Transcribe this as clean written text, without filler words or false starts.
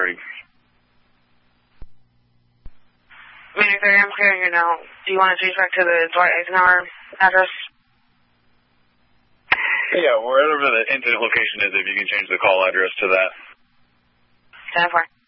30. Manager, I'm clearing you now. Do you want to change back to the Dwight Eisenhower address? Yeah, wherever the incident location is, if you can change the call address to that. 10-4.